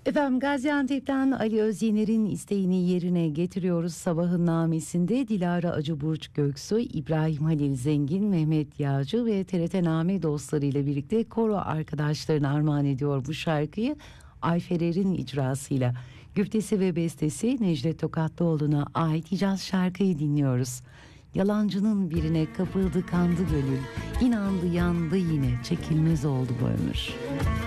Efendim Gaziantep'ten Ali Özyener'in isteğini yerine getiriyoruz. Sabahın namesinde Dilara Acıburç Göksu, İbrahim Halil Zengin, Mehmet Yağcı ve TRT Name dostlarıyla birlikte koro arkadaşlarına armağan ediyor bu şarkıyı Ayferer'in icrasıyla. Güftesi ve bestesi Necdet Tokatlıoğlu'na ait Hicaz şarkıyı dinliyoruz. Yalancının birine kapıldı kandı gönül, inandı yandı yine çekilmez oldu bu ömür.